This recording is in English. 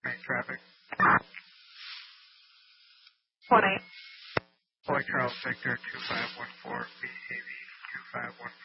traffic. 20. Boy Charles Victor 2514, BAV 2514.